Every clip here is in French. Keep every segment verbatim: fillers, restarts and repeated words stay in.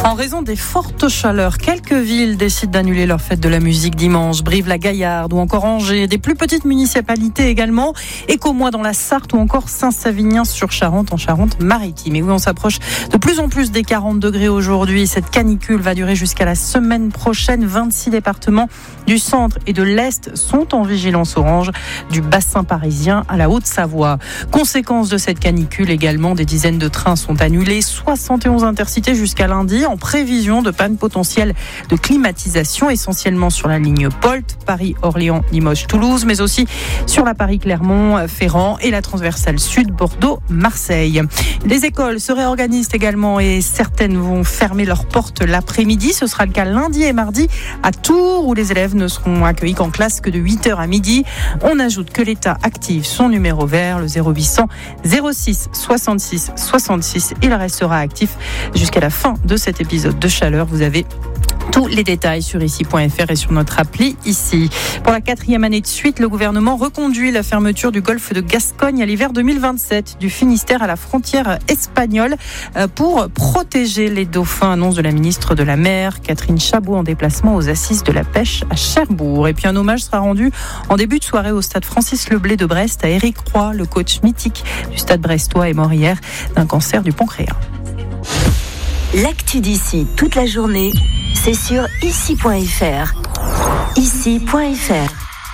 En raison des fortes chaleurs, quelques villes décident d'annuler leur fête de la musique dimanche. Brive-la-Gaillarde ou encore Angers, des plus petites municipalités également. Écomois dans la Sarthe ou encore Saint-Savinien-sur-Charente en Charente-Maritime. Et oui, on s'approche de plus en plus des quarante degrés aujourd'hui. Cette canicule va durer jusqu'à la semaine prochaine. vingt-six départements du centre et de l'Est sont en vigilance orange, du bassin parisien à la Haute-Savoie. Conséquence de cette canicule également, des dizaines de trains sont annulés, soixante et onze intercités jusqu'à lundi en prévision de panne potentielle de climatisation, essentiellement sur la ligne Polt, Paris, Orléans, Limoges, Toulouse, mais aussi sur la Paris-Clermont, Ferrand et la transversale Sud, Bordeaux, Marseille. Les écoles se réorganisent également et certaines vont fermer leurs portes l'après-midi. Ce sera le cas lundi et mardi à Tours, où les élèves ne seront accueillis qu'en classe que de huit heures à midi. On ajoute que l'État active son numéro vert, le zéro huit cents zéro six soixante-six soixante-six. Il restera actif jusqu'à la fin de cet épisode de chaleur. Vous avez tous les détails sur ici point f r et sur notre appli ici. Pour la quatrième année de suite, le gouvernement reconduit la fermeture du golfe de Gascogne à l'hiver deux mille vingt-sept, du Finistère à la frontière espagnole, pour protéger les dauphins, annonce de la ministre de la Mer, Catherine Chabot, en déplacement aux assises de la pêche à Cherbourg. Et puis un hommage sera rendu en début de soirée au stade Francis Leblay de Brest à Éric Roy, le coach mythique du stade brestois, est mort hier d'un cancer du pancréas. L'actu d'ici toute la journée, c'est sur ici point f r. ici point f r.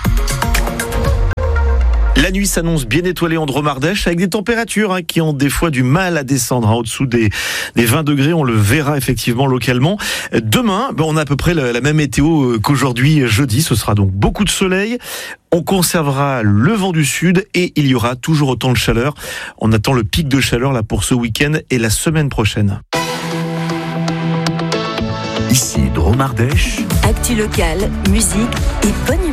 La nuit s'annonce bien étoilée en Dromardèche avec des températures hein, qui ont des fois du mal à descendre hein, au-dessous des, des vingt degrés. On le verra effectivement localement. Demain, ben, on a à peu près la, la même météo qu'aujourd'hui jeudi. Ce sera donc beaucoup de soleil. On conservera le vent du sud et il y aura toujours autant de chaleur. On attend le pic de chaleur là pour ce week-end et la semaine prochaine. Ici Dromardèche. Actu locale, musique et bonne humeur.